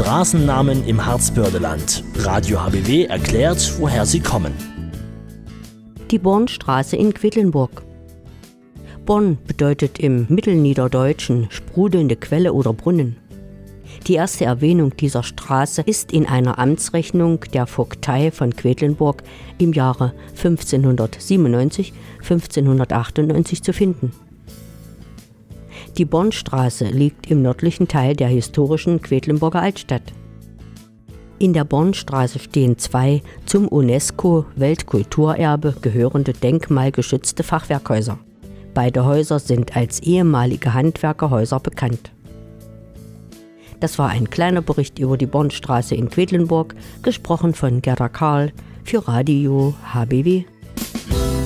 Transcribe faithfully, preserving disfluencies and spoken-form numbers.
Straßennamen im Harzbördeland. Radio H B W erklärt, woher sie kommen. Die Bornstraße in Quedlinburg. Born bedeutet im Mittelniederdeutschen sprudelnde Quelle oder Brunnen. Die erste Erwähnung dieser Straße ist in einer Amtsrechnung der Vogtei von Quedlinburg im Jahre fünfzehnhundertsiebenundneunzig bis fünfzehnhundertachtundneunzig zu finden. Die Bornstraße liegt im nördlichen Teil der historischen Quedlinburger Altstadt. In der Bornstraße stehen zwei zum UNESCO-Weltkulturerbe gehörende denkmalgeschützte Fachwerkhäuser. Beide Häuser sind als ehemalige Handwerkerhäuser bekannt. Das war ein kleiner Bericht über die Bornstraße in Quedlinburg, gesprochen von Gerda Karl für Radio H B W.